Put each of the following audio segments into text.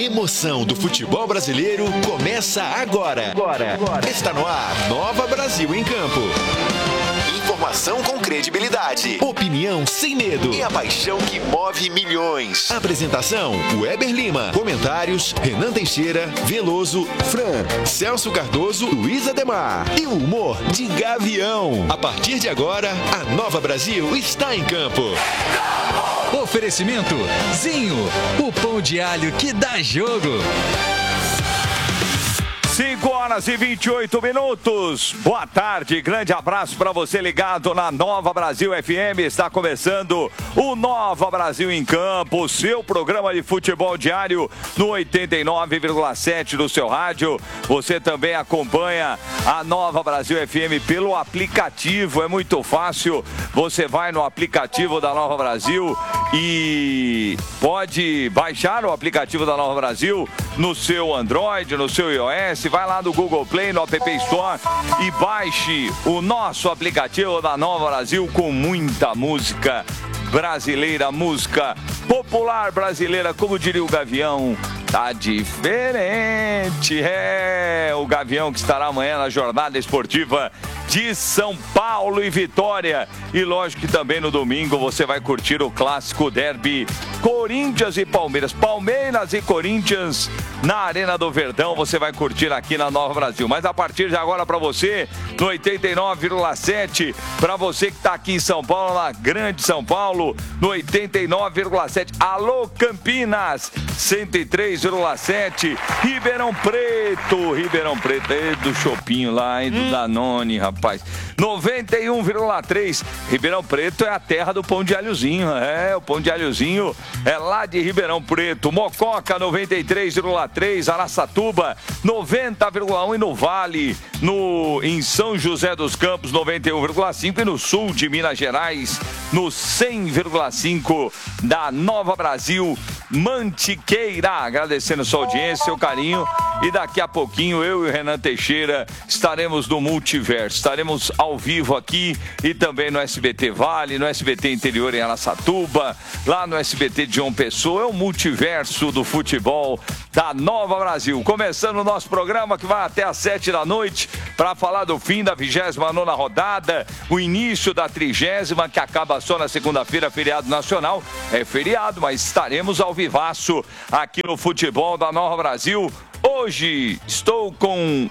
emoção do futebol brasileiro começa agora. Está no ar, Nova Brasil em Campo. Informação com credibilidade, opinião sem medo e a paixão que move milhões. Apresentação, Weber Lima. Comentários, Renan Teixeira, Veloso, Fran, Celso Cardoso, Luiz Ademar. E o humor de Gavião. A partir de agora, a Nova Brasil está em campo. Oferecimento Zinho, o pão de alho que dá jogo. 5h28. Boa tarde, grande abraço para você ligado na Nova Brasil FM. Está começando o Nova Brasil em Campo, seu programa de futebol diário no 89,7 do seu rádio. Você também acompanha a Nova Brasil FM pelo aplicativo, é muito fácil. Você vai no aplicativo da Nova Brasil e pode baixar o aplicativo da Nova Brasil no seu Android, no seu iOS. Vai lá no Google Play, no App Store e baixe o nosso aplicativo da Nova Brasil com muita música brasileira, música popular brasileira, como diria o Gavião. Tá diferente, o Gavião que estará amanhã na jornada esportiva de São Paulo e Vitória. E lógico que também no domingo você vai curtir o clássico derby Corinthians e Palmeiras. Palmeiras e Corinthians na Arena do Verdão, você vai curtir aqui na Nova Brasil. Mas a partir de agora para você, no 89,7, para você que está aqui em São Paulo, na Grande São Paulo, no 89,7. Alô Campinas, 103,7. Ribeirão Preto é do Chopinho lá, do Danone, rapaz. 91,3. Ribeirão Preto é a terra do pão de alhozinho. O pão de alhozinho é lá de Ribeirão Preto. Mococa, 93,3. Araçatuba, 90,1. E no Vale, em São José dos Campos, 91,5. E no sul de Minas Gerais, no 100,5 da Nova Brasil, Mantiqueira. Agradecendo sua audiência, seu carinho. E daqui a pouquinho, eu e o Renan Teixeira estaremos no Multiverso. Estaremos ao vivo aqui e também no SBT Vale, no SBT Interior em Araçatuba, lá no SBT de João Pessoa. É o Multiverso do futebol da Nova Brasil. Começando o nosso programa que vai até às 7 da noite para falar do fim da 29ª rodada, o início da 30ª, que acaba só na segunda-feira, feriado nacional. É feriado, mas estaremos ao vivaço aqui no futebol da Nova Brasil. Hoje estou com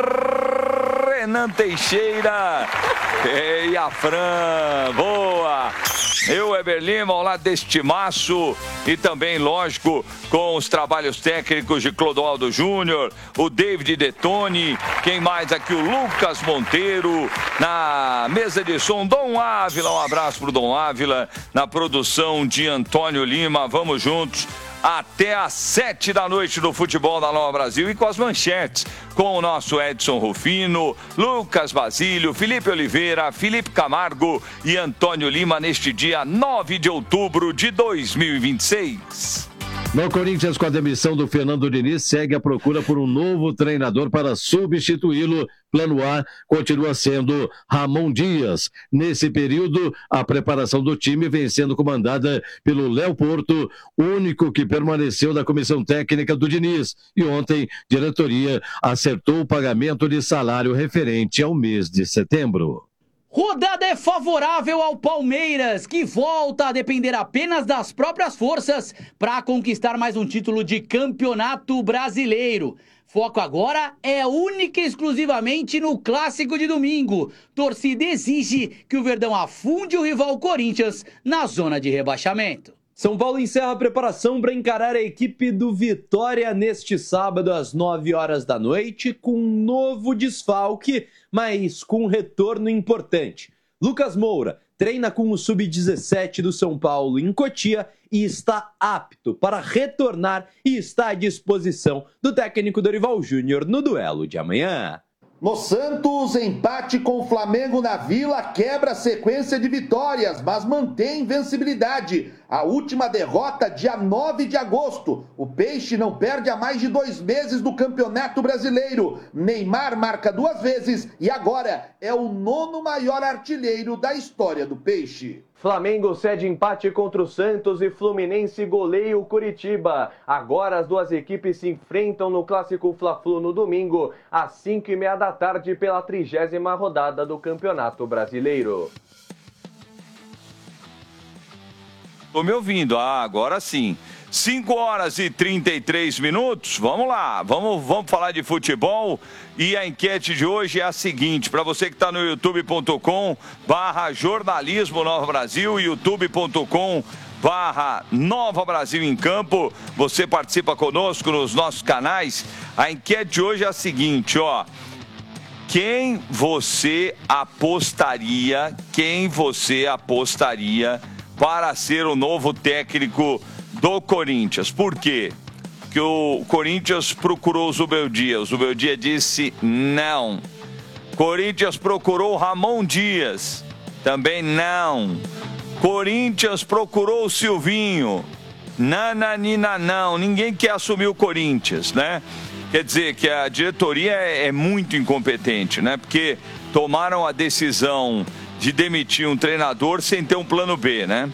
Renan Teixeira e a Fran. Boa! Eu, Weber Lima, ao lado deste timaço e também, lógico, com os trabalhos técnicos de Clodoaldo Júnior, o David Detone, quem mais aqui? O Lucas Monteiro, na mesa de som, Dom Ávila, um abraço pro Dom Ávila, na produção de Antônio Lima. Vamos juntos até às 7 da noite do futebol da Nova Brasil e com as manchetes, com o nosso Edson Rufino, Lucas Basílio, Felipe Oliveira, Felipe Camargo e Antônio Lima neste dia 9 de outubro de 2026. No Corinthians, com a demissão do Fernando Diniz, segue a procura por um novo treinador para substituí-lo. Plano A continua sendo Ramon Dias. Nesse período, a preparação do time vem sendo comandada pelo Léo Porto, único que permaneceu na comissão técnica do Diniz. E ontem, a diretoria acertou o pagamento de salário referente ao mês de setembro. Rodada é favorável ao Palmeiras, que volta a depender apenas das próprias forças para conquistar mais um título de campeonato brasileiro. Foco agora é única e exclusivamente no clássico de domingo. Torcida exige que o Verdão afunde o rival Corinthians na zona de rebaixamento. São Paulo encerra a preparação para encarar a equipe do Vitória neste sábado às 9 horas da noite com um novo desfalque, mas com um retorno importante. Lucas Moura treina com o Sub-17 do São Paulo em Cotia e está apto para retornar e está à disposição do técnico Dorival Júnior no duelo de amanhã. No Santos, empate com o Flamengo na Vila quebra a sequência de vitórias, mas mantém invencibilidade. A última derrota, dia 9 de agosto. O Peixe não perde há mais de 2 meses do Campeonato Brasileiro. Neymar marca 2 vezes e agora é o 9º maior artilheiro da história do Peixe. Flamengo cede empate contra o Santos e Fluminense goleia o Coritiba. Agora as duas equipes se enfrentam no Clássico Fla-Flu no domingo, às 5h30 da tarde, pela 30ª rodada do Campeonato Brasileiro. Tô me ouvindo? Agora sim. 5h33. Vamos lá, vamos falar de futebol. E a enquete de hoje é a seguinte: para você que está no youtube.com/jornalismo Nova Brasil, youtube.com/Nova Brasil em Campo, você participa conosco nos nossos canais. A enquete de hoje é a seguinte, ó: quem você apostaria para ser o novo técnico do Corinthians? Por quê? Porque o Corinthians procurou o Zubeldia disse não. Corinthians procurou o Ramon Dias, também não. Corinthians procurou o Silvinho, nananina não. Ninguém quer assumir o Corinthians, né? Quer dizer que a diretoria é muito incompetente, né? Porque tomaram a decisão de demitir um treinador sem ter um plano B, né?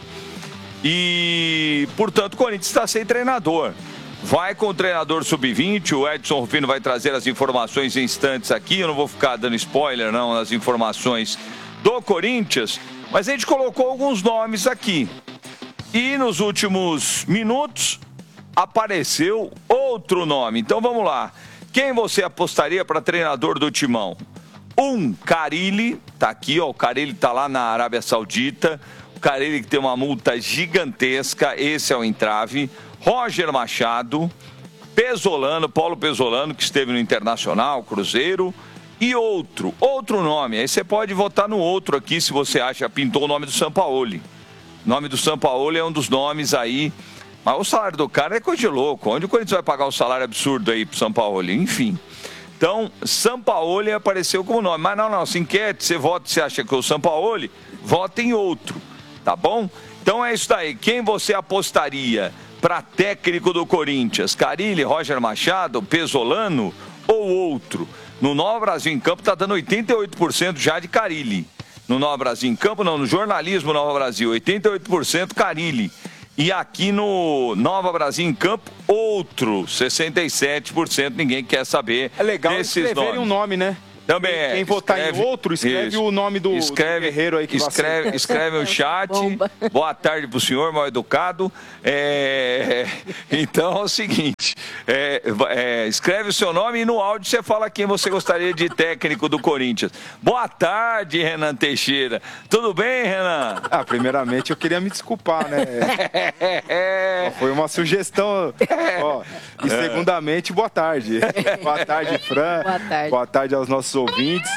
E, portanto, o Corinthians está sem treinador. Vai com o treinador sub-20, o Edson Rufino vai trazer as informações em instantes aqui. Eu não vou ficar dando spoiler, não, nas informações do Corinthians, mas a gente colocou alguns nomes aqui. E nos últimos minutos apareceu outro nome. Então vamos lá. Quem você apostaria para treinador do Timão? Carille, tá aqui, ó, o Carille tá lá na Arábia Saudita. O Carille que tem uma multa gigantesca, esse é o entrave. Roger Machado, Paulo Pesolano, que esteve no Internacional, Cruzeiro, e outro nome. Aí você pode votar no outro aqui, se você acha, pintou o nome do Sampaoli. O nome do Sampaoli é um dos nomes aí, mas o salário do cara é coisa de louco. Onde o Corinthians vai pagar um salário absurdo aí pro Sampaoli? Enfim. Então, Sampaoli apareceu como nome. Mas não, se enquete, você vota, você acha que é o Sampaoli, vota em outro, tá bom? Então é isso daí. Quem você apostaria para técnico do Corinthians? Carille, Roger Machado, Pesolano ou outro? No Nova Brasil em Campo está dando 88% já de Carille. No Nova Brasil em Campo, não, no jornalismo Nova Brasil, 88% Carille. E aqui no Nova Brasil em Campo, outro 67%, ninguém quer saber. É legal escreverem nomes. Um nome, né? Também Quem votar em outro, escreve isso. O nome do guerreiro aí que escreve no chat. Boa tarde pro senhor, mal educado. Então é o seguinte, escreve o seu nome e no áudio você fala quem você gostaria de técnico do Corinthians. Boa tarde, Renan Teixeira. Tudo bem, Renan? Primeiramente eu queria me desculpar, né? Foi uma sugestão. E segundamente, boa tarde. Boa tarde, Fran. Boa tarde. Boa tarde aos nossos ouvintes.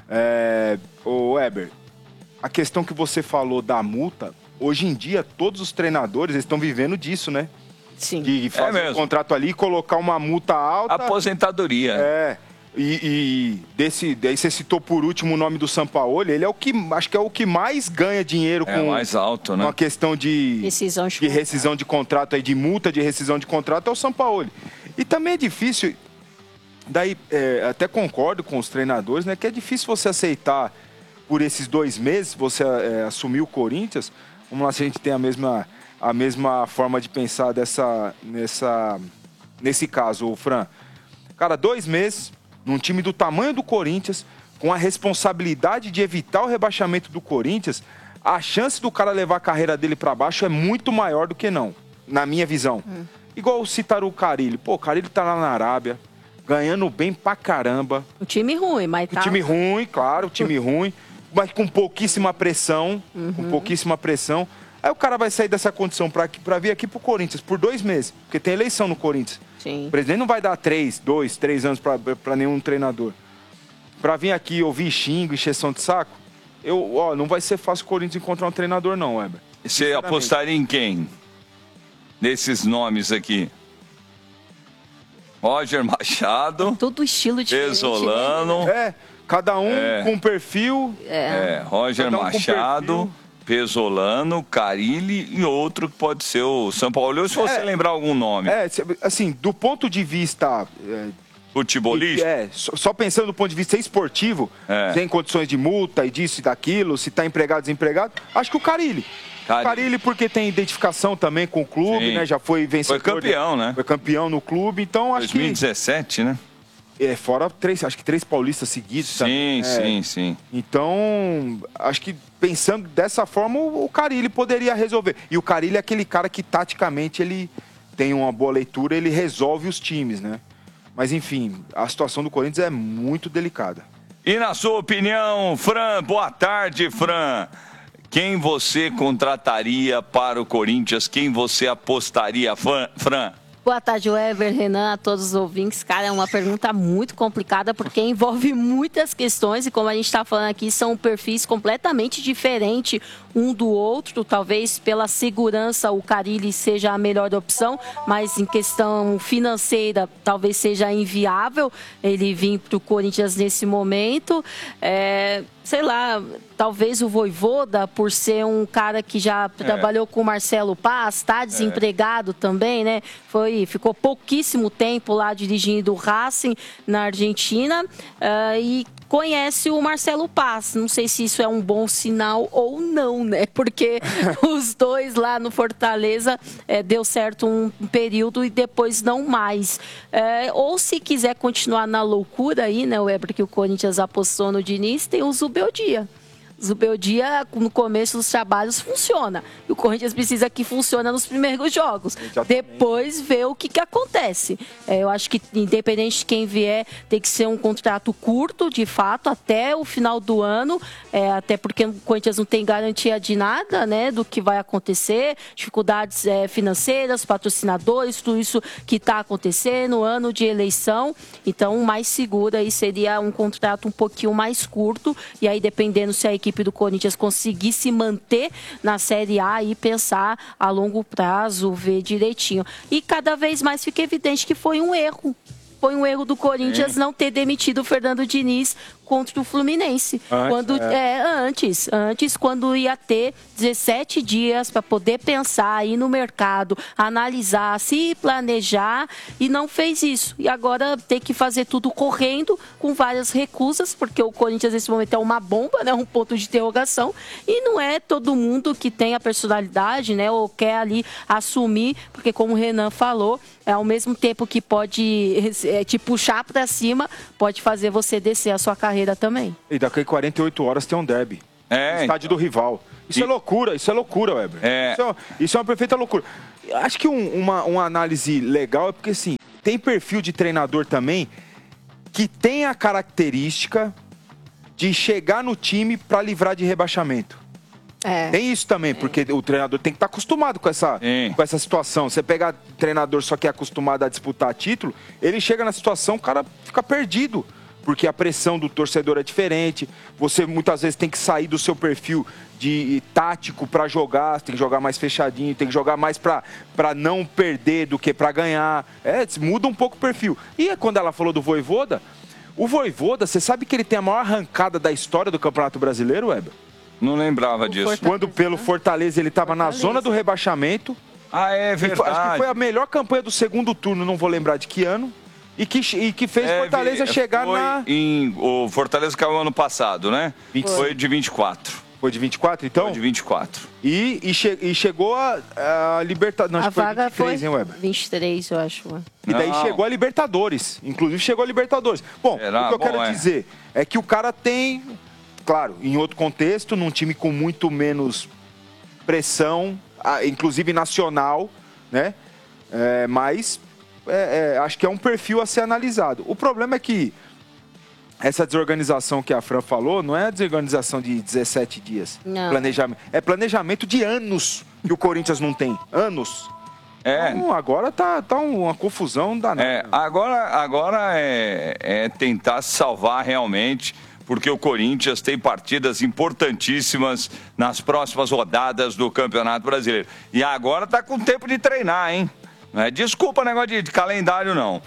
Ô Weber, a questão que você falou da multa, hoje em dia todos os treinadores estão vivendo disso, né? Sim. De fazer um contrato ali e colocar uma multa alta. Aposentadoria. E daí você citou por último o nome do Sampaoli, ele é o que, acho que é o que mais ganha dinheiro com mais alto, né? Uma questão de rescisão de contrato, aí, de multa de rescisão de contrato, é o Sampaoli. E também é difícil, daí até concordo com os treinadores, né, que é difícil você aceitar por esses 2 meses, você assumir o Corinthians. Vamos lá, se a gente tem a mesma forma de pensar nesse caso, o Fran. Cara, 2 meses, num time do tamanho do Corinthians, com a responsabilidade de evitar o rebaixamento do Corinthians, a chance do cara levar a carreira dele para baixo é muito maior do que não, na minha visão. Igual citaram o Carille. Pô, o Carille tá lá na Arábia, ganhando bem pra caramba. O time ruim, mas tá... O time ruim, claro, o time ruim, mas com pouquíssima pressão, Aí o cara vai sair dessa condição pra vir aqui pro Corinthians por 2 meses, porque tem eleição no Corinthians. Sim. O presidente não vai dar 3 anos pra nenhum treinador. Pra vir aqui ouvir xingo, encheção de saco, não vai ser fácil o Corinthians encontrar um treinador não, Weber. Você apostaria em quem? Nesses nomes aqui? Roger Machado. Todo estilo diferente. Pesolano. Né? Cada um com um perfil. Roger Machado, Pesolano, Carille e outro que pode ser o Sampaoli. Se você lembrar algum nome. Assim, do ponto de vista Futebolista? Só pensando do ponto de vista esportivo, sem condições de multa e disso e daquilo, se tá empregado, desempregado, acho que o Carille. Carille porque tem identificação também com o clube, né? Já foi vencedor. Foi campeão, né? Foi campeão no clube, então acho 2017, né? Fora acho que 3 paulistas seguidos. Sim. Então, acho que pensando dessa forma, o Carille poderia resolver. E o Carille é aquele cara que taticamente ele tem uma boa leitura, ele resolve os times, né? Mas enfim, a situação do Corinthians é muito delicada. E na sua opinião, Fran, boa tarde, Fran. Quem você contrataria para o Corinthians? Quem você apostaria, Fran? Boa tarde, Weber, Renan, a todos os ouvintes. Cara, é uma pergunta muito complicada porque envolve muitas questões e como a gente está falando aqui, são perfis completamente diferentes um do outro. Talvez pela segurança o Carille seja a melhor opção, mas em questão financeira talvez seja inviável ele vir para o Corinthians nesse momento. Sei lá, talvez o Vojvoda, por ser um cara que já trabalhou com o Marcelo Paz, está desempregado também, né? Ficou pouquíssimo tempo lá dirigindo o Racing na Argentina e conhece o Marcelo Paz. Não sei se isso é um bom sinal ou não, né? Porque os dois lá no Fortaleza deu certo um período e depois não mais. Ou se quiser continuar na loucura aí, né, Weber, que o Corinthians apostou no Diniz, tem o Zubeldia. Zubeldia, no começo dos trabalhos, funciona. E o Corinthians precisa que funcione nos primeiros jogos. Exatamente. Depois ver o que acontece. Eu acho que, independente de quem vier, tem que ser um contrato curto, de fato, até o final do ano. Até porque o Corinthians não tem garantia de nada, né, do que vai acontecer. Dificuldades financeiras, patrocinadores, tudo isso que está acontecendo, ano de eleição. Então, o mais seguro aí seria um contrato um pouquinho mais curto. E aí, dependendo se a equipe do Corinthians conseguir se manter na Série A e pensar a longo prazo, ver direitinho. E cada vez mais fica evidente que foi um erro. Foi um erro do Corinthians não ter demitido o Fernando Diniz contra o Fluminense. Antes, quando ia ter 17 dias para poder pensar, ir no mercado, analisar, se planejar, e não fez isso. E agora tem que fazer tudo correndo, com várias recusas, porque o Corinthians nesse momento é uma bomba, né, um ponto de interrogação, e não é todo mundo que tem a personalidade, né, ou quer ali assumir, porque como o Renan falou, ao mesmo tempo que pode te puxar para cima, pode fazer você descer a sua carreira também. E daqui a 48 horas tem um derby. No estádio do rival. Isso é loucura, Weber. Isso é uma perfeita loucura. Acho que uma análise legal é porque, assim, tem perfil de treinador também que tem a característica de chegar no time para livrar de rebaixamento. Tem isso também, porque o treinador tem que estar acostumado com essa situação. Você pega treinador só que é acostumado a disputar título, ele chega na situação, o cara fica perdido. Porque a pressão do torcedor é diferente. Você muitas vezes tem que sair do seu perfil de tático para jogar. Tem que jogar mais fechadinho, tem que jogar mais para não perder do que para ganhar. Muda um pouco o perfil. E quando ela falou do Vojvoda, o Vojvoda, você sabe que ele tem a maior arrancada da história do Campeonato Brasileiro, Weber? Não lembrava disso. Fortaleza. Quando pelo Fortaleza ele estava na zona do rebaixamento. É verdade. Acho que foi a melhor campanha do segundo turno, não vou lembrar de que ano. E que fez Fortaleza chegar o Fortaleza caiu ano passado, né? Foi de 24. Foi de 24, então? Foi de 24. E chegou a Libertadores. Não, a acho que foi vaga 23, hein, Weber? 23, eu acho. E daí chegou a Libertadores. Inclusive chegou a Libertadores. Bom, o que eu quero dizer é que o cara tem, claro, em outro contexto, num time com muito menos pressão, inclusive nacional, né? Mas acho que é um perfil a ser analisado. O problema é que essa desorganização que a Fran falou não é a desorganização de 17 dias. Não. Planejamento. É planejamento de anos que o Corinthians não tem. Anos. Então, agora tá uma confusão danada. Agora é tentar se salvar realmente, porque o Corinthians tem partidas importantíssimas nas próximas rodadas do Campeonato Brasileiro. E agora tá com tempo de treinar, hein? Não é desculpa negócio de calendário, não.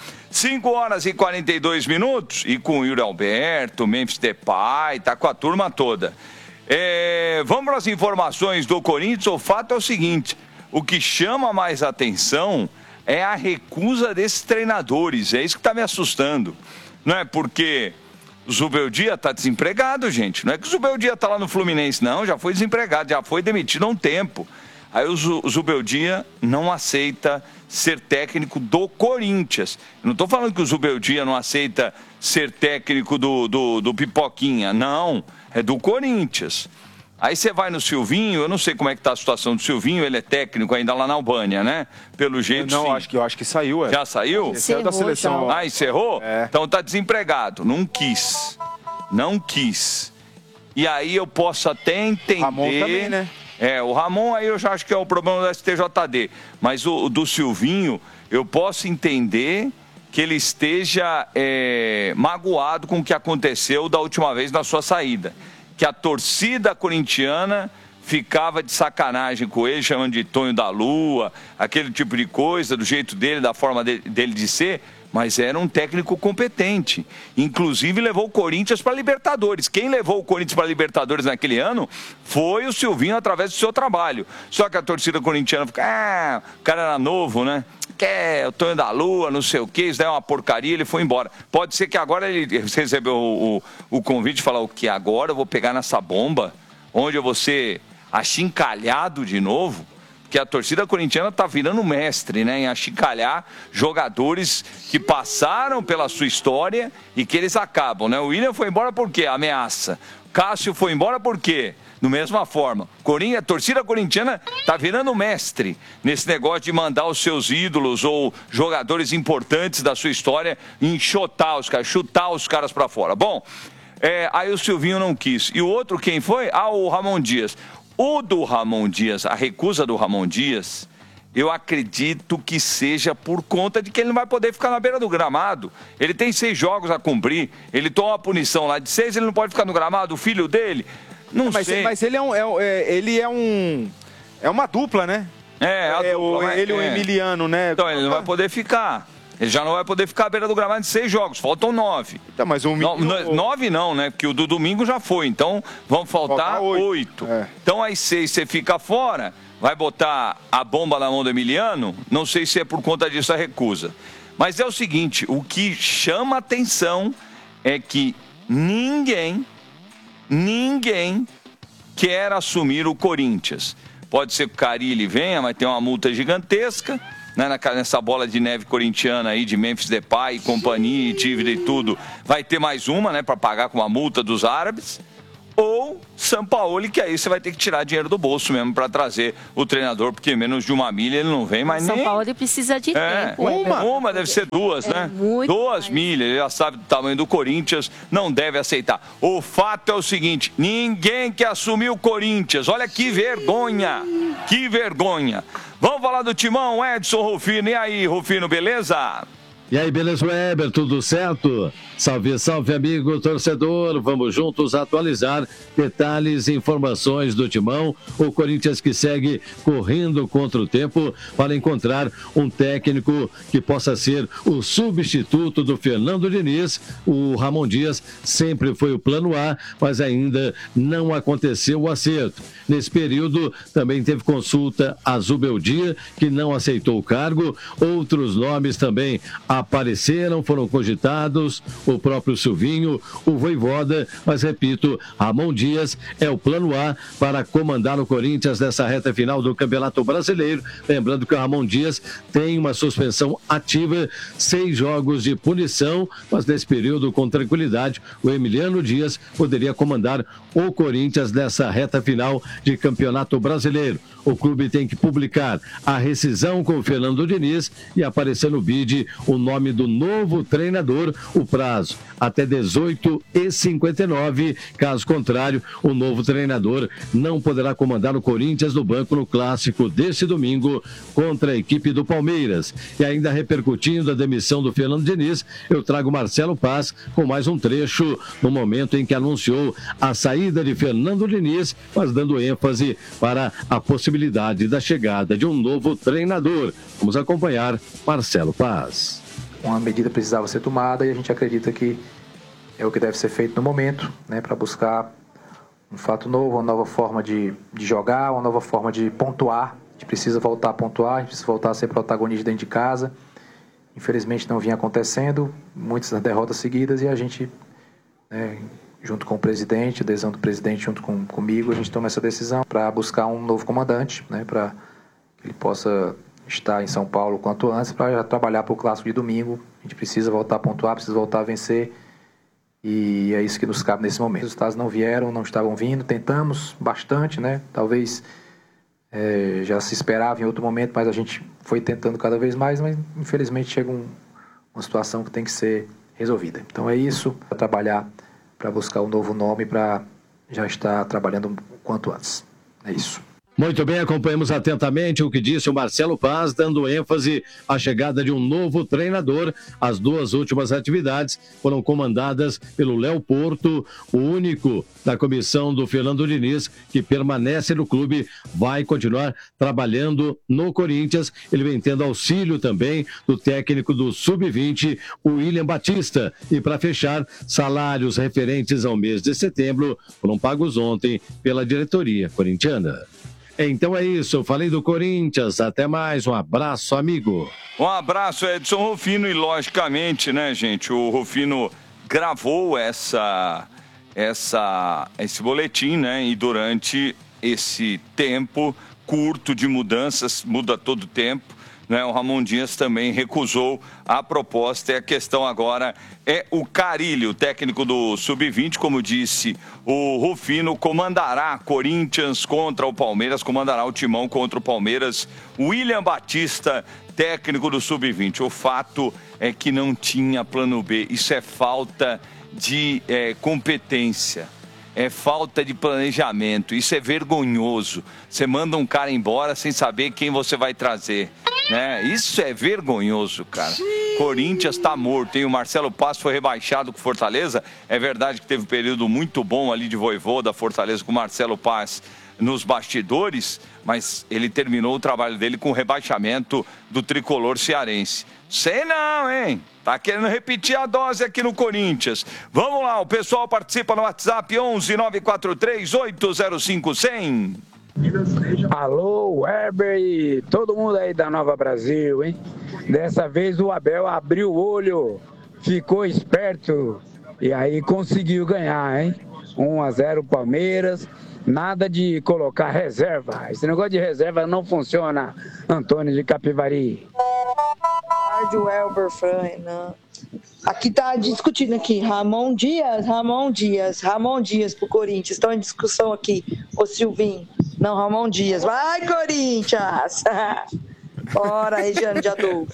5h42 e com o Yuri Alberto, Memphis Depay, tá com a turma toda. Vamos para as informações do Corinthians. O fato é o seguinte, o que chama mais atenção é a recusa desses treinadores. É isso que está me assustando. Não é porque o Zubeldia está desempregado, gente. Não é que o Zubeldia está lá no Fluminense, não. Já foi desempregado, já foi demitido há um tempo. Aí o Zubeldia não aceita ser técnico do Corinthians. Eu não estou falando que o Zubeldia não aceita ser técnico do Pipoquinha. Não, é do Corinthians. Aí você vai no Silvinho, eu não sei como é que está a situação do Silvinho, ele é técnico ainda lá na Albânia, né? Pelo jeito, não, sim. eu acho que saiu. Já saiu? Saiu da seleção. Ah, encerrou? É. Então tá desempregado. Não quis. E aí eu posso até entender... Ramon também, né? O Ramon aí eu já acho que é o problema do STJD. Mas o do Silvinho, eu posso entender que ele esteja magoado com o que aconteceu da última vez na sua saída. Que a torcida corintiana ficava de sacanagem com ele, chamando de Tonho da Lua, aquele tipo de coisa, do jeito dele, da forma dele de ser, mas era um técnico competente. Inclusive levou o Corinthians para a Libertadores. Quem levou o Corinthians para a Libertadores naquele ano foi o Silvinho através do seu trabalho. Só que a torcida corintiana fica, o cara era novo, né? O Tonho da Lua, não sei o que, isso daí é uma porcaria, ele foi embora. Pode ser que agora ele recebeu o convite e falar o que agora eu vou pegar nessa bomba, onde eu vou ser achincalhado de novo, porque a torcida corintiana está virando mestre, né, em achincalhar jogadores que passaram pela sua história e que eles acabam, né? O William foi embora por quê? Ameaça. Cássio foi embora por quê? Da mesma forma, a torcida corintiana está virando mestre nesse negócio de mandar os seus ídolos ou jogadores importantes da sua história enxotar os caras, chutar os caras para fora. Bom, aí o Silvinho não quis. E o outro quem foi? O Ramon Dias. O do Ramon Dias, a recusa do Ramon Dias, eu acredito que seja por conta de que ele não vai poder ficar na beira do gramado. Ele tem 6 jogos a cumprir, ele toma uma punição lá de 6, ele não pode ficar no gramado, o filho dele... Não sei. Mas ele é uma dupla, né? Ele e o Emiliano, né? Então ele não vai poder ficar. Ele já não vai poder ficar à beira do gramado de 6 jogos. Faltam 9. Então, mas o 9 não, né? Porque o do domingo já foi. Então vão faltar 8. Então aí 6 você fica fora, vai botar a bomba na mão do Emiliano. Não sei se é por conta disso a recusa. Mas é o seguinte, o que chama atenção é que ninguém quer assumir o Corinthians. Pode ser que o Carille venha, mas tem uma multa gigantesca, né? Nessa bola de neve corintiana aí, de Memphis Depay e companhia, e dívida e tudo, vai ter mais uma, né, para pagar com a multa dos árabes. Ou Sampaoli, que aí você vai ter que tirar dinheiro do bolso mesmo para trazer o treinador, porque menos de 1 milha ele não vem mais nem... Sampaoli precisa de tempo. Uma deve ser 2, né? 2 milhas, ele já sabe do tamanho do Corinthians, não deve aceitar. O fato é o seguinte, ninguém quer assumir o Corinthians, olha que vergonha, que vergonha. Vamos falar do Timão, Edson Rufino, e aí, Rufino, beleza? E aí, beleza, Weber, tudo certo? Salve, salve, amigo torcedor. Vamos juntos atualizar detalhes e informações do Timão. O Corinthians que segue correndo contra o tempo para encontrar um técnico que possa ser o substituto do Fernando Diniz. O Ramon Dias sempre foi o plano A, mas ainda não aconteceu o acerto. Nesse período, também teve consulta a Zubeldia, que não aceitou o cargo. Outros nomes também apareceram, foram cogitados, o próprio Silvinho, o Voivoda, mas repito, Ramon Dias é o plano A para comandar o Corinthians nessa reta final do Campeonato Brasileiro. Lembrando que o Ramon Dias tem uma suspensão ativa, 6 jogos de punição, mas nesse período, com tranquilidade, o Emiliano Dias poderia comandar o Corinthians nessa reta final de Campeonato Brasileiro. O clube tem que publicar a rescisão com o Fernando Diniz e aparecer no bid o nome do novo treinador, o prazo até 18h59. Caso contrário, o novo treinador não poderá comandar o Corinthians no banco no clássico deste domingo contra a equipe do Palmeiras. E ainda repercutindo a demissão do Fernando Diniz, eu trago Marcelo Paz com mais um trecho no momento em que anunciou a saída de Fernando Diniz, mas dando ênfase para a possibilidade da chegada de um novo treinador. Vamos acompanhar Marcelo Paz. Uma medida precisava ser tomada e a gente acredita que é o que deve ser feito no momento, né, para buscar um fato novo, uma nova forma de jogar, uma nova forma de pontuar, de precisa voltar a pontuar, a gente precisa voltar a ser protagonista dentro de casa. Infelizmente não vinha acontecendo, muitas derrotas seguidas, e a gente, junto com o presidente, a decisão do presidente junto comigo, a gente toma essa decisão para buscar um novo comandante, para que ele possa estar em São Paulo o quanto antes, para já trabalhar para o clássico de domingo. A gente precisa voltar a pontuar, precisa voltar a vencer, e é isso que nos cabe nesse momento. Os resultados não vieram, não estavam vindo, tentamos bastante, talvez já se esperava em outro momento, mas a gente foi tentando cada vez mais, mas infelizmente chega uma situação que tem que ser resolvida. Então é isso, para trabalhar, para buscar um novo nome, para já estar trabalhando o quanto antes. É isso. Muito bem, acompanhamos atentamente o que disse o Marcelo Paz, dando ênfase à chegada de um novo treinador. As 2 últimas atividades foram comandadas pelo Léo Porto, o único da comissão do Fernando Diniz, que permanece no clube, vai continuar trabalhando no Corinthians. Ele vem tendo auxílio também do técnico do Sub-20, o William Batista. E para fechar, salários referentes ao mês de setembro foram pagos ontem pela diretoria corintiana. Então é isso, eu falei do Corinthians, até mais, um abraço, amigo. Um abraço, Edson Rufino, e logicamente, gente, o Rufino gravou esse boletim, e durante esse tempo curto de mudanças, muda todo o tempo, o Ramon Dias também recusou a proposta, e a questão agora é o Carille, o técnico do Sub-20, como disse o Rufino, comandará Corinthians contra o Palmeiras, comandará o Timão contra o Palmeiras. William Batista, técnico do Sub-20. O fato é que não tinha plano B, isso é falta de competência. É falta de planejamento, isso é vergonhoso. Você manda um cara embora sem saber quem você vai trazer, Isso é vergonhoso, cara. Corinthians tá morto, hein? O Marcelo Paz foi rebaixado com Fortaleza. É verdade que teve um período muito bom ali de Vojvoda, Fortaleza, com o Marcelo Paz nos bastidores, mas ele terminou o trabalho dele com o rebaixamento do tricolor cearense. Sei não, hein? Tá querendo repetir a dose aqui no Corinthians. Vamos lá, o pessoal participa no WhatsApp 11 943 805 100. Alô, Weber e todo mundo aí da Nova Brasil, hein? Dessa vez o Abel abriu o olho, ficou esperto e aí conseguiu ganhar, hein? 1-0 Palmeiras. Nada de colocar reserva. Esse negócio de reserva não funciona, Antônio de Capivari. Rádio Elber Renan. Aqui tá discutindo aqui, Ramon Dias pro Corinthians. Estão em discussão aqui, ô Silvinho. Não, Ramon Dias. Vai, Corinthians! Bora, Regiane de Adolfo.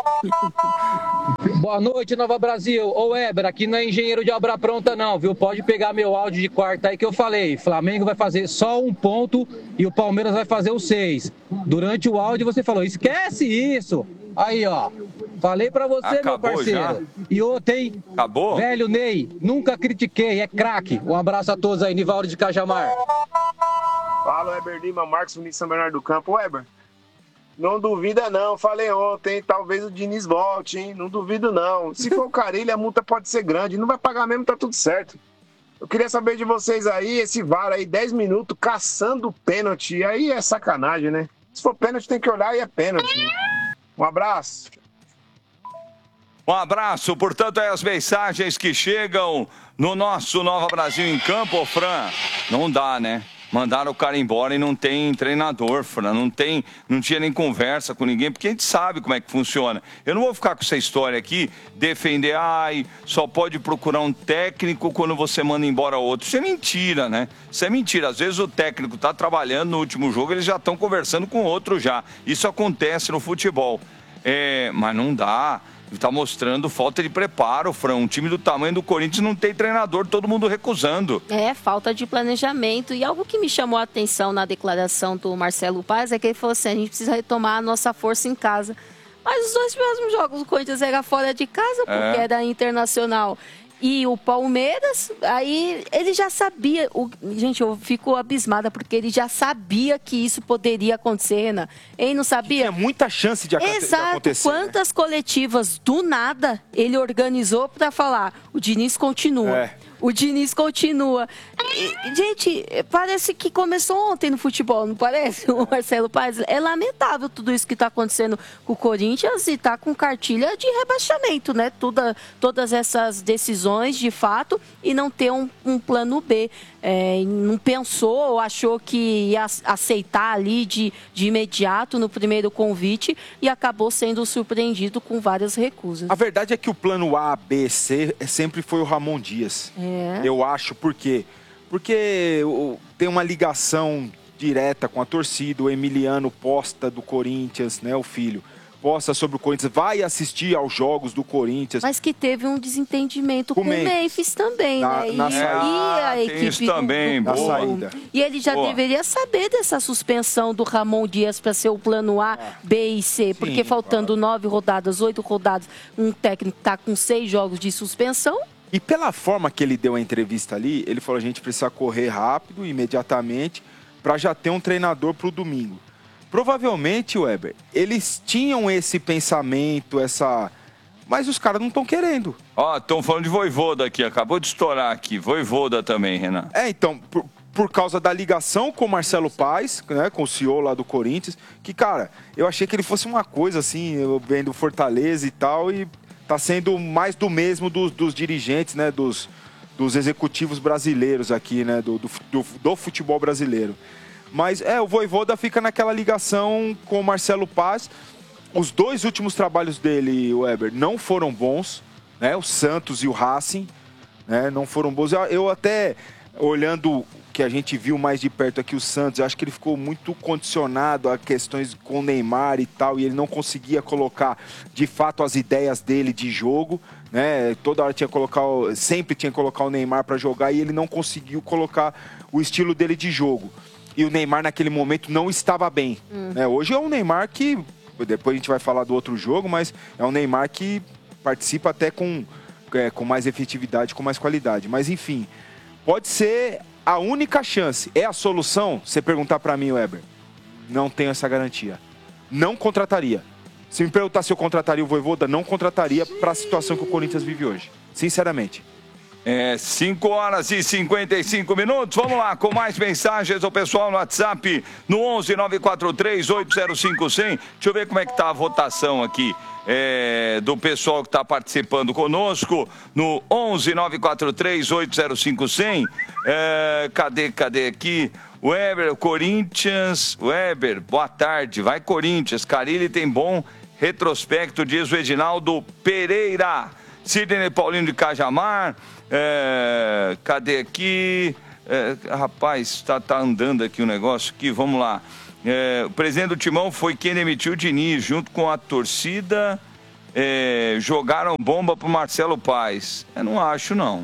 Boa noite, Nova Brasil. Ô Weber, aqui não é engenheiro de obra pronta não, viu? Pode pegar meu áudio de quarta aí que eu falei. Flamengo vai fazer só 1 ponto e o Palmeiras vai fazer os 6. Durante o áudio você falou, esquece isso. Aí, ó. Falei pra você, acabou, meu parceiro. Já? E outro, hein? Acabou? Velho Ney, nunca critiquei, é craque. Um abraço a todos aí, Nivaldo de Cajamar. Fala, Weber Lima, Marcos Vinícius São Bernardo do Campo. Weber, não duvida não, falei ontem, talvez o Diniz volte, hein? Não duvido não. Se for o Carille, a multa pode ser grande, não vai pagar mesmo, tá tudo certo. Eu queria saber de vocês aí, esse VAR aí, 10 minutos, caçando pênalti, aí é sacanagem, né? Se for pênalti, tem que olhar e é pênalti. Um abraço. Um abraço, portanto, é as mensagens que chegam no nosso Nova Brasil em Campo, Fran. Não dá, né? Mandaram o cara embora e não tem treinador, Fran. Não tinha nem conversa com ninguém, porque a gente sabe como é que funciona. Eu não vou ficar com essa história aqui, defender, só pode procurar um técnico quando você manda embora outro. Isso é mentira, né? Isso é mentira. Às vezes o técnico está trabalhando no último jogo, eles já estão conversando com outro já. Isso acontece no futebol. Mas não dá. Está mostrando falta de preparo, Fran. Um time do tamanho do Corinthians não tem treinador, todo mundo recusando. Falta de planejamento. E algo que me chamou a atenção na declaração do Marcelo Paz é que ele falou assim, a gente precisa retomar a nossa força em casa. Mas os 2 próximos jogos do Corinthians era fora de casa, porque era Internacional e o Palmeiras, aí ele já sabia, gente, eu fico abismada, porque ele já sabia que isso poderia acontecer, né? Ele não sabia? Tinha muita chance de acontecer. Exato, quantas coletivas do nada ele organizou para falar, o Diniz continua. O Diniz continua. Gente, parece que começou ontem no futebol, não parece? O Marcelo Paes. É lamentável tudo isso que está acontecendo com o Corinthians e tá com cartilha de rebaixamento, né? Todas essas decisões, de fato, e não ter um plano B. Não pensou ou achou que ia aceitar ali de imediato no primeiro convite e acabou sendo surpreendido com várias recusas. A verdade é que o plano A, B, C sempre foi o Ramon Dias. Eu acho, por quê? Porque tem uma ligação direta com a torcida, o Emiliano posta do Corinthians, né, o filho. Posta sobre o Corinthians, vai assistir aos jogos do Corinthians. Mas que teve um desentendimento com o Memphis também, né? E a equipe isso também, na saída. E ele já deveria saber dessa suspensão do Ramon Dias para ser o plano A, B e C, porque faltando 9 rodadas, 8 rodadas, um técnico está com 6 jogos de suspensão. E pela forma que ele deu a entrevista ali, ele falou: a gente precisa correr rápido, imediatamente, para já ter um treinador para o domingo. Provavelmente, Weber, eles tinham esse pensamento, mas os caras não estão querendo. Estão falando de Vojvoda aqui, acabou de estourar aqui. Vojvoda também, Renan. Então, por causa da ligação com o Marcelo Paes, né, com o CEO lá do Corinthians, que, cara, eu achei que ele fosse uma coisa assim, eu vendo Fortaleza e tal, e tá sendo mais do mesmo dos dirigentes, né, dos executivos brasileiros aqui, né, do futebol brasileiro. Mas o Vojvoda fica naquela ligação com o Marcelo Paes. Os 2 últimos trabalhos dele, Weber, não foram bons, né? O Santos e o Racing, né? Não foram bons. Eu até, olhando o que a gente viu mais de perto aqui, o Santos, eu acho que ele ficou muito condicionado a questões com o Neymar e tal, e ele não conseguia colocar, de fato, as ideias dele de jogo, né? Toda hora sempre tinha que colocar o Neymar para jogar, e ele não conseguiu colocar o estilo dele de jogo. E o Neymar, naquele momento, não estava bem. Né? Hoje é um Neymar que... Depois a gente vai falar do outro jogo, mas é um Neymar que participa até com mais efetividade, com mais qualidade. Mas, enfim, pode ser a única chance. É a solução? Você perguntar para mim, Weber, não tenho essa garantia. Não contrataria. Se me perguntar se eu contrataria o Vojvoda, não contrataria para a situação que o Corinthians vive hoje. Sinceramente. 5 horas e 55 minutos. Vamos lá, com mais mensagens ao pessoal no WhatsApp, no 11 943 805 100. Deixa eu ver como é que tá a votação aqui do pessoal que está participando conosco, no 11 943 805 100. Cadê aqui? Weber, Corinthians. Weber, boa tarde. Vai Corinthians. Carille tem bom retrospecto, diz o Edinaldo Pereira. Sidney Paulino de Cajamar. Cadê aqui? Rapaz, tá andando aqui o negócio aqui, vamos lá. O presidente do Timão foi quem demitiu o Diniz, junto com a torcida, jogaram bomba pro Marcelo Paes. Eu não acho, não.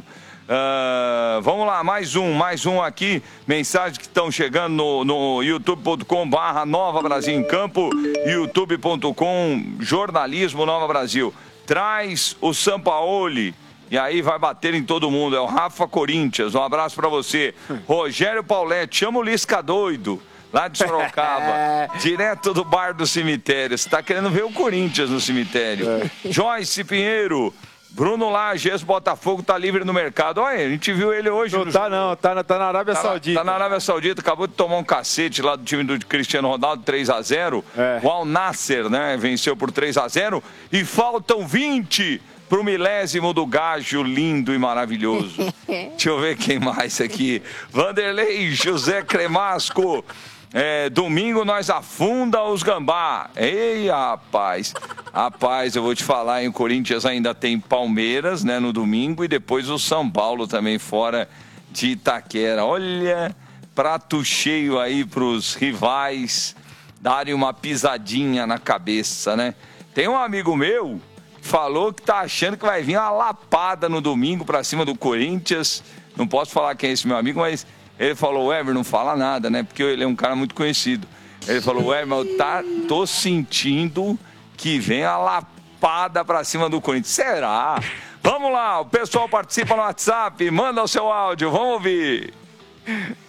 Vamos lá, mais um aqui, mensagens que estão chegando no youtube.com/Nova Brasil em Campo, youtube.com jornalismo Nova Brasil. Traz o Sampaoli. E aí vai bater em todo mundo. É o Rafa Corinthians. Um abraço pra você. Rogério Pauletti. Chama o Lisca doido. Lá de Sorocaba. Direto do bar do cemitério. Você tá querendo ver o Corinthians no cemitério. Joyce Pinheiro. Bruno Lages, Botafogo tá livre no mercado. Olha, a gente viu ele hoje. Não tá não, tá na Arábia Saudita. Tá na Arábia Saudita, acabou de tomar um cacete lá do time do Cristiano Ronaldo, 3-0. O Al Nasser, né, venceu por 3-0. E faltam 20 pro milésimo do Gajo, lindo e maravilhoso. Deixa eu ver quem mais aqui. Vanderlei José Cremasco. Domingo nós afunda os gambá. Ei, rapaz. Rapaz, eu vou te falar, hein, o Corinthians ainda tem Palmeiras, né, no domingo, e depois o São Paulo também fora de Itaquera. Olha, prato cheio aí pros rivais darem uma pisadinha na cabeça, né? Tem um amigo meu que falou que tá achando que vai vir uma lapada no domingo pra cima do Corinthians. Não posso falar quem é esse meu amigo, mas ele falou: Weber, não fala nada, né? Porque ele é um cara muito conhecido. Ele falou: Weber, eu tô sentindo que vem a lapada pra cima do Corinthians. Será? Vamos lá, o pessoal participa no WhatsApp, manda o seu áudio, vamos ouvir.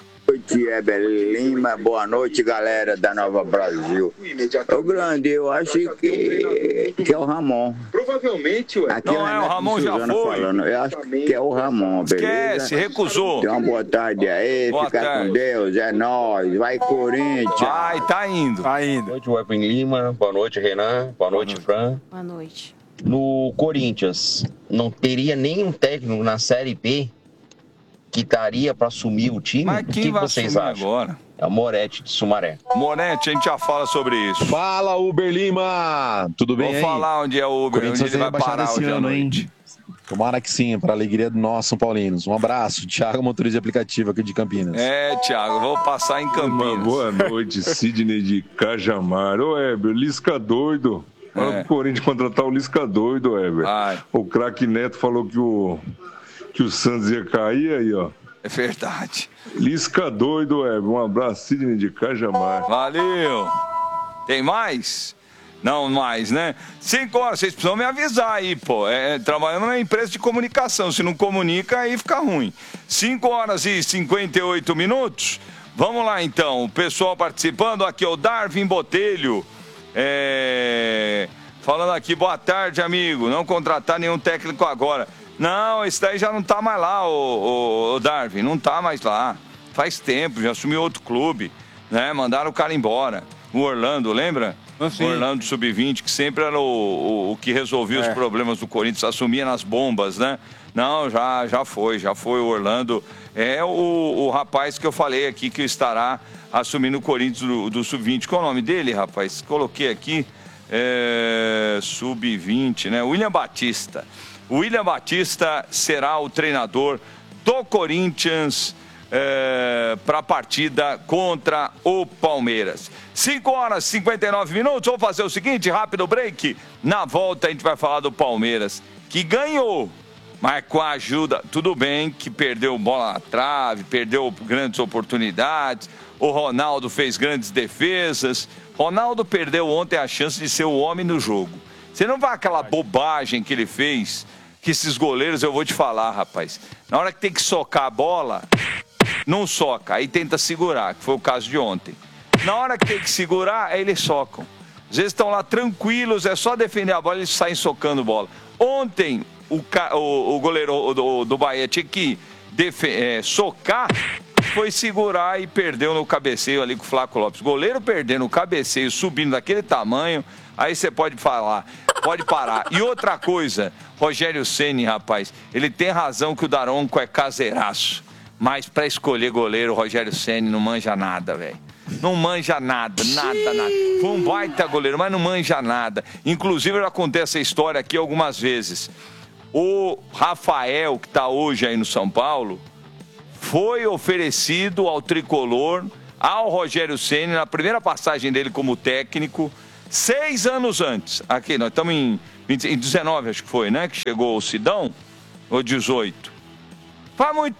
noite, Heber Lima. Boa noite, galera da Nova Brasil. O grande, eu acho que é o Ramon. Provavelmente, ué. Aqui Não é o Ramon, já foi. Falando. Eu acho que é o Ramon, beleza? Esquece, recusou. Então, boa tarde aí, boa fica tarde. com Deus, é nóis. Vai, Corinthians. Vai, tá indo. Boa noite, Weber Lima. Boa noite, Renan. Boa noite, Fran. Boa noite. No Corinthians, não teria nenhum técnico na Série B que estaria para assumir o time? Mas quem vai vocês assumir acham? agora? É o Moretti de Sumaré. Moretti, a gente já fala sobre isso. Fala, Uber Lima! Tudo bem Vou aí? falar onde é o Uber, onde ele vai parar esse hoje à ano, noite. hein? Tomara que sim, para a alegria de nós, São Paulinos. Um abraço, Thiago, motorista de aplicativo aqui de Campinas. É, Thiago, vou passar em Campinas. Boa noite, Sidney de Cajamar. Ô, Heber, Lisca doido. Olha o Corinthians contratar o Lisca doido, Heber. O craque Neto falou que o Santos ia cair aí, ó. É verdade. Lisca doido, Heber. Um abraço, Sidney de Cajamar. Valeu. Tem mais? Não mais, né? 5 horas, vocês precisam me avisar aí, pô. Trabalhando na empresa de comunicação. Se não comunica, aí fica ruim. 5 horas e 58 minutos. Vamos lá, então. O pessoal participando. Aqui, o Darwin Botelho. Falando aqui, boa tarde, amigo. Não contratar nenhum técnico agora. Não, esse daí já não tá mais lá, o Darwin. Não tá mais lá. Faz tempo, já assumiu outro clube, né? Mandaram o cara embora. O Orlando, lembra? O Orlando Sub-20, que sempre era o que resolvia os problemas do Corinthians, assumia nas bombas, né? Não, já foi o Orlando. É o rapaz que eu falei aqui que estará assumindo o Corinthians do Sub-20. Qual é o nome dele, rapaz? Coloquei aqui. Sub-20, né? William Batista. O William Batista será o treinador do Corinthians para a partida contra o Palmeiras. 5 horas e 59 minutos. Vamos fazer o seguinte, rápido break. Na volta a gente vai falar do Palmeiras, que ganhou, mas com a ajuda, tudo bem que perdeu bola na trave, perdeu grandes oportunidades, o Ronaldo fez grandes defesas. Ronaldo perdeu ontem a chance de ser o homem no jogo. Você não vai aquela bobagem que ele fez, que esses goleiros, eu vou te falar, rapaz. Na hora que tem que socar a bola, não soca, aí tenta segurar, que foi o caso de ontem. Na hora que tem que segurar, aí eles socam. Às vezes estão lá tranquilos, é só defender a bola, eles saem socando bola. Ontem, o goleiro do Bahia tinha que socar, foi segurar e perdeu no cabeceio ali com o Flaco Lopes. Goleiro perdendo o cabeceio, subindo daquele tamanho, aí você pode falar, pode parar. E outra coisa, Rogério Ceni, rapaz, ele tem razão que o Daronco é caseiraço, mas para escolher goleiro, o Rogério Ceni não manja nada, velho. Não manja nada. Foi um baita goleiro, mas não manja nada. Inclusive, eu já contei essa história aqui algumas vezes. O Rafael, que está hoje aí no São Paulo, foi oferecido ao tricolor, ao Rogério Ceni, na primeira passagem dele como técnico, 6 anos antes. Aqui, nós estamos em 19, acho que foi, né? Que chegou o Sidão, ou 18. Faz muito.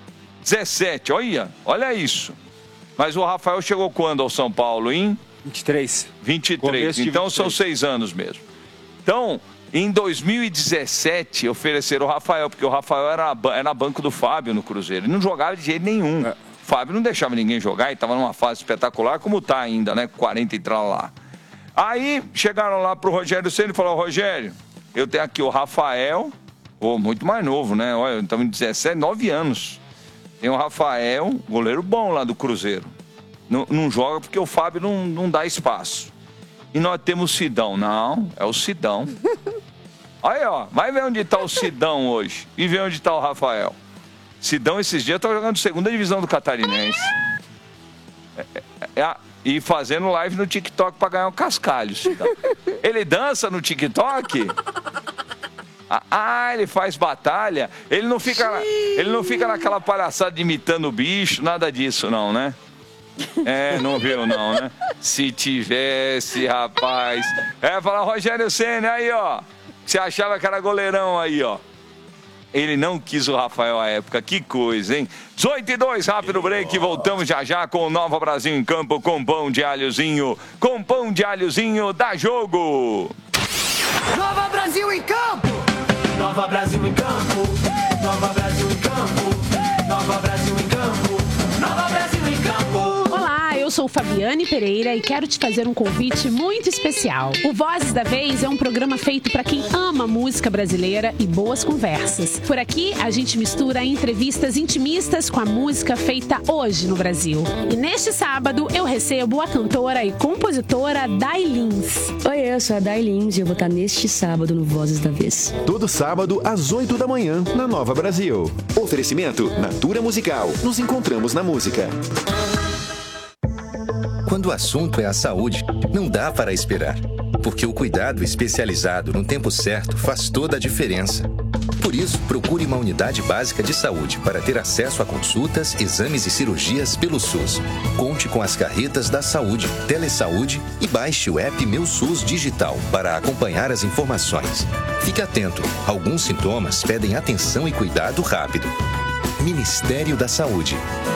17, olha isso. Mas o Rafael chegou quando ao São Paulo? Em 23. 23, então 23. São 6 anos mesmo. Então, em 2017, ofereceram o Rafael, porque o Rafael era banco do Fábio no Cruzeiro. Ele não jogava de jeito nenhum. O Fábio não deixava ninguém jogar e estava numa fase espetacular, como está ainda, né? 40 e tal lá. Aí, chegaram lá pro Rogério Ceni e falaram, Rogério, eu tenho aqui o Rafael, muito mais novo, né? Olha, estamos em 17, 9 anos. Tem o Rafael, goleiro bom lá do Cruzeiro. Não joga porque o Fábio não dá espaço. E nós temos o Sidão. Não, é o Sidão. Aí, ó, vai ver onde está o Sidão hoje. E ver onde está o Rafael. Sidão, esses dias, tá jogando segunda divisão do Catarinense. E fazendo live no TikTok para ganhar um cascalho, Sidão. Ele dança no TikTok? Ele faz batalha. Ele não fica naquela palhaçada imitando o bicho, nada disso não, né? Não viu não, né? Se tivesse, rapaz. Fala, Rogério Ceni, aí, ó. Você achava que era goleirão aí, ó. Ele não quis o Rafael à época. Que coisa, hein? 18:02, rápido break. Voltamos já com o Nova Brasil em campo com pão de alhozinho. Com pão de alhozinho, dá jogo. Nova Brasil em campo. Nova Brasil em campo. Nova Brasil em campo. Nova Brasil em campo. Nova Brasil em campo. Fabiane Pereira e quero te fazer um convite muito especial. O Vozes da Vez é um programa feito para quem ama música brasileira e boas conversas. Por aqui, a gente mistura entrevistas intimistas com a música feita hoje no Brasil. E neste sábado, eu recebo a cantora e compositora Day Lins. Oi, eu sou a Day Lins e eu vou estar neste sábado no Vozes da Vez. Todo sábado, às 8 da manhã, na Nova Brasil. Oferecimento Natura Musical. Nos encontramos na música. Quando o assunto é a saúde, não dá para esperar. Porque o cuidado especializado no tempo certo faz toda a diferença. Por isso, procure uma unidade básica de saúde para ter acesso a consultas, exames e cirurgias pelo SUS. Conte com as carretas da saúde, Telesaúde e baixe o app Meu SUS Digital para acompanhar as informações. Fique atento, alguns sintomas pedem atenção e cuidado rápido. Ministério da Saúde.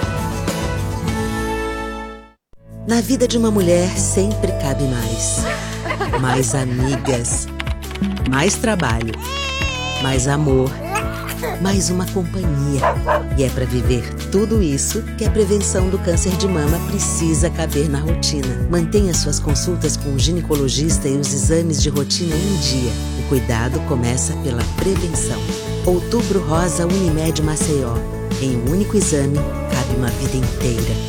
Na vida de uma mulher sempre cabe mais. Mais amigas, mais trabalho, mais amor, mais uma companhia. E é para viver tudo isso que a prevenção do câncer de mama precisa caber na rotina. Mantenha suas consultas com o ginecologista e os exames de rotina em dia. O cuidado começa pela prevenção. Outubro Rosa Unimed Maceió. Em um único exame, cabe uma vida inteira.